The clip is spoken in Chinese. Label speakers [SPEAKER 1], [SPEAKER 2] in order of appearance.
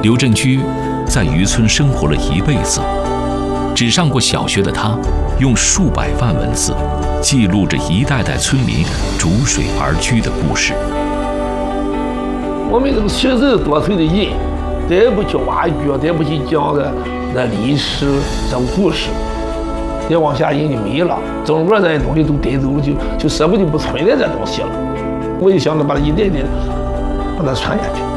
[SPEAKER 1] 刘振居在渔村生活了一辈子，只上过小学的他，用数百万文字记录着一代代村民逐水而居的故事。
[SPEAKER 2] 我们这个学生多岁的人，再不去挖掘，再不去讲那历史、这故事，再往下人就没了。整个这些东西都带走了，就舍不得不存在这东西了。我就想着把它一点点把它传下去。